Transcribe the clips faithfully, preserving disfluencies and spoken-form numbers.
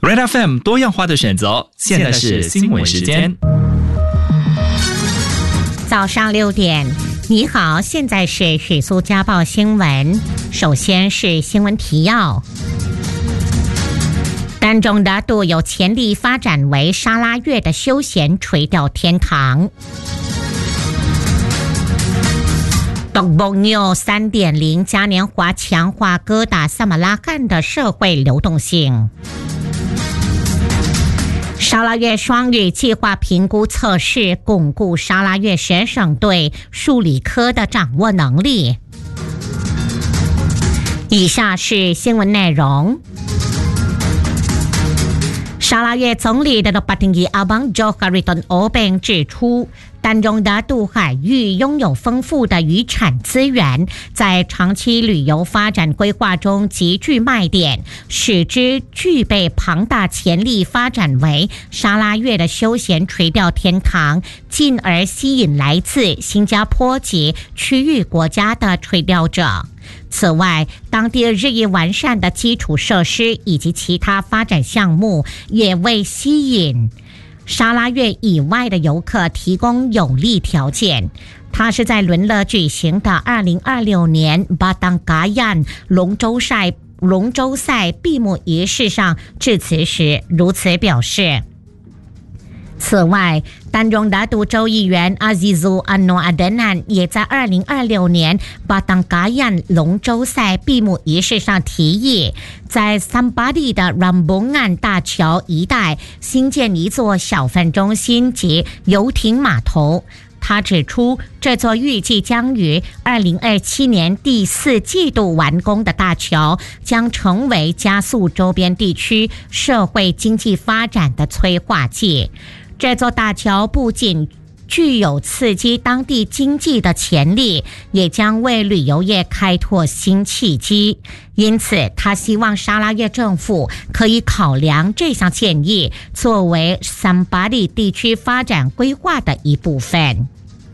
Red F M 多样化的选择，现在是新闻时间。 早上六点，你好，现在是许苏家报新闻。首先是新闻提要。丹中大都有潜力发展为沙拉越的休闲垂钓天堂。东部 New 三点零 嘉年华强化哥打萨马拉干的社会流动性。沙拉越双语计划评估测试，巩固沙拉越学生对数理科的掌握能力。以下是新闻内容。沙拉越总理的巴丁伊阿邦 Johariton Obeng 指出，丹中的渡海域拥有丰富的渔产资源，在长期旅游发展规划中极具卖点，使之具备庞大潜力发展为沙拉越的休闲垂钓天堂，进而吸引来自新加坡及区域国家的垂钓者。此外，当地日益完善的基础设施以及其他发展项目，也为吸引沙拉越以外的游客提供有利条件。他是在伦勒举行的二零二六年巴当嘎亚龙舟赛龙舟赛闭幕仪式上致辞时如此表示。此外，丹中大都州议员阿兹祖安诺阿德南也在二零二六年巴当嘎亚龙舟赛闭幕仪式上提议，在桑巴蒂的 Rambungan 大桥一带新建一座小贩中心及游艇码头。他指出，这座预计将于二零二七年第四季度完工的大桥，将成为加速周边地区社会经济发展的催化剂。这座大桥不仅具有刺激当地经济的潜力，也将为旅游业开拓新契机。因此，他希望沙拉越政府可以考量这项建议，作为桑巴蒂地区发展规划的一部分。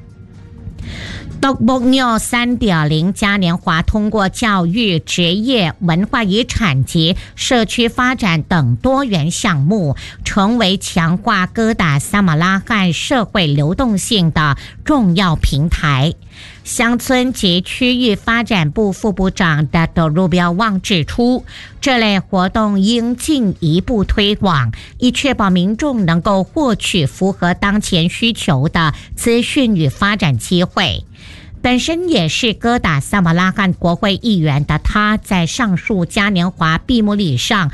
东部 New 三点零 嘉年华通过教育、职业、文化遗产及社区发展等多元项目，成为强化哥打萨马拉干社会流动性的重要平台。乡村及区域发展部副部长 Dato Rubial Wang 指出，这类活动应进一步推广，以确保民众能够获取符合当前需求的资讯与发展机会。本身也是哥打萨马拉干国会议员的他，在上述嘉年华闭幕礼上